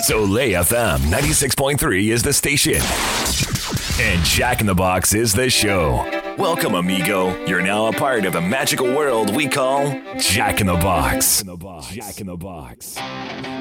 Soleil FM 96.3 is the station. And Jack in the Box is the show. Welcome, amigo. You're now a part of the magical world we call Jack in the Box. Jack in the Box.